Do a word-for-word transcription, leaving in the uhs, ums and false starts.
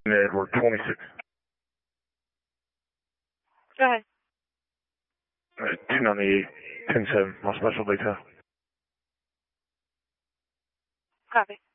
Edward twenty-six. Go ahead. Uh, two ninety-eight, ten seven, my special detail. Copy.